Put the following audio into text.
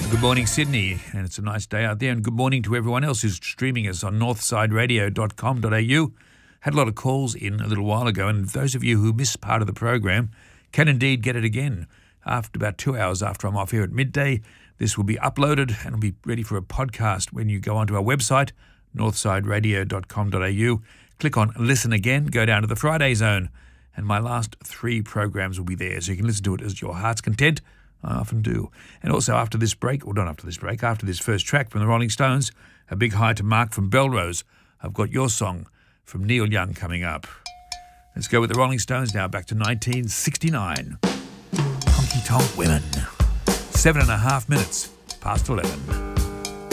Good morning, Sydney, and it's a nice day out there. And good morning to everyone else who's streaming us on northsideradio.com.au. Had a lot of calls in a little while ago, and those of you who missed part of the program can indeed get it again. After about 2 hours after I'm off here at midday, this will be uploaded and will be ready for a podcast when you go onto our website, northsideradio.com.au. Click on Listen Again, go down to the Friday Zone, and my last 3 programs will be there, so you can listen to it as your heart's content. I often do. And also after this break, or not after this break, after this first track from the Rolling Stones, a big hi to Mark from Belrose. I've got your song from Neil Young coming up. Let's go with the Rolling Stones now, back to 1969. Honky Tonk Women. 7.5 minutes past 11.